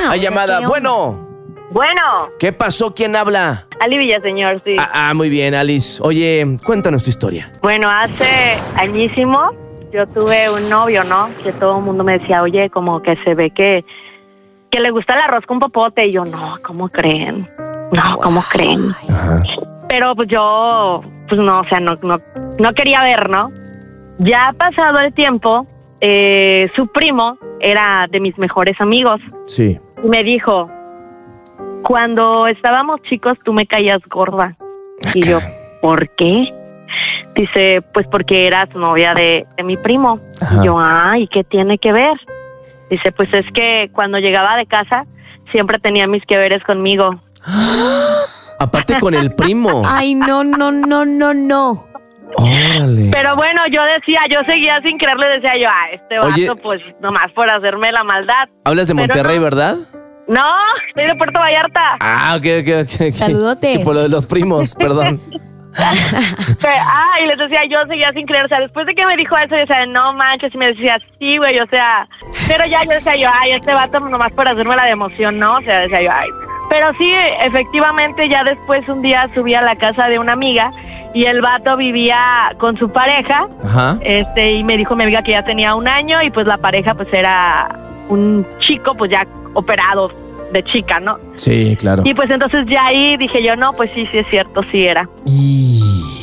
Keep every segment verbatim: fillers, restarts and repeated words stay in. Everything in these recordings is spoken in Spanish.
Hay llamada. Bueno. Bueno. ¿Qué pasó? ¿Quién habla? Ali Villaseñor, sí. Ah, ah, muy bien, Alice. Oye, cuéntanos tu historia. Bueno, hace añísimo yo tuve un novio, ¿no? Que todo el mundo me decía, oye, como que se ve que, que le gusta el arroz con popote. Y yo, no, ¿cómo creen? No, ¿cómo creen? Ajá. Pero pues yo, pues no, o sea, no, no, no quería ver, ¿no? Ya ha pasado el tiempo, eh, su primo era de mis mejores amigos. Sí. Y me dijo, cuando estábamos chicos tú me caías gorda. Y yo, ¿por qué? Dice, pues porque eras novia de, de mi primo. Ajá. Y yo, ah, ¿y qué tiene que ver? Dice, pues es que cuando llegaba de casa siempre tenía mis que veres conmigo. Aparte con el primo. Ay, no, no, no, no, no. Órale. Pero bueno, yo decía, yo seguía sin creerle, decía yo, ah, este vato, Oye, pues nomás por hacerme la maldad. Hablas de Pero Monterrey, no. ¿verdad? No, estoy de Puerto Vallarta. Ah, ok, ok, ok. Saludotes. Es que por lo de los primos, perdón. Pero, ah, y les decía, yo seguía sin creer, o sea, después de que me dijo eso, yo decía, no manches, y me decía, sí, güey, o sea, pero ya yo decía yo, ay, este vato nomás por hacerme la de emoción, ¿no? O sea, decía yo, ay. Pero sí, efectivamente, ya después un día subí a la casa de una amiga y el vato vivía con su pareja. Ajá. Este, y me dijo mi amiga que ya tenía un año y pues la pareja pues era un chico pues ya operado de chica, ¿no? Sí, claro. Y pues entonces ya ahí dije yo, no, pues sí, sí es cierto, sí era. Y...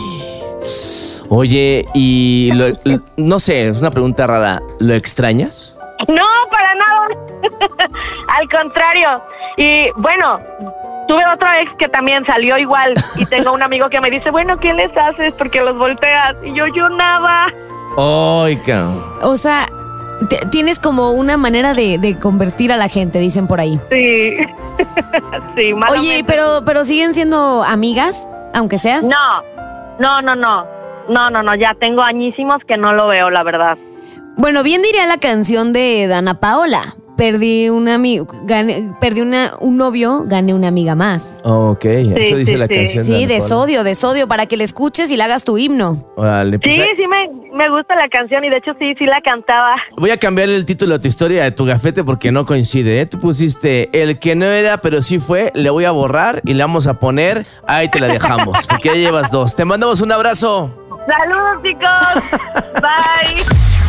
Oye, y lo- lo- no sé, es una pregunta rara. ¿Lo extrañas? No, para nada. Al contrario. Y bueno, tuve otro ex que también salió igual y tengo un amigo que me dice, bueno, ¿qué les haces? Porque los volteas. Y yo, yo nada. Ay, cabrón. O sea, t- tienes como una manera de, de convertir a la gente, dicen por ahí. Sí. Sí, más o Oye, menos. pero, pero siguen siendo amigas, aunque sea. No, no, no, no. No, no, no, ya tengo añísimos que no lo veo, la verdad. Bueno, bien diría la canción de Dana Paola. Perdí una amigo, gané, perdí una, un novio, gané una amiga más. Ok, eso dice sí, la sí. canción. Sí, de Ana Paula. sodio, de sodio, para que le escuches y le hagas tu himno. Órale, pues, Sí, eh, sí me, me gusta la canción y de hecho sí, sí la cantaba. voy a cambiarle el título a tu historia de tu gafete porque no coincide, ¿eh? Tú pusiste el que no era, pero sí fue, le voy a borrar y le vamos a poner, ahí te la dejamos, porque ya llevas dos. Te mandamos un abrazo. Saludos, chicos. Bye.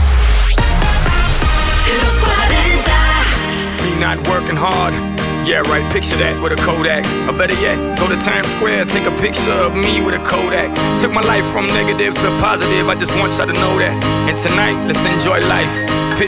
Los cuarenta. Me not working hard. Yeah, right, picture that with a Kodak. Or better yet, go to Times Square, take a picture of me with a Kodak. Took my life from negative to positive, I just want y'all to know that. And tonight, let's enjoy life.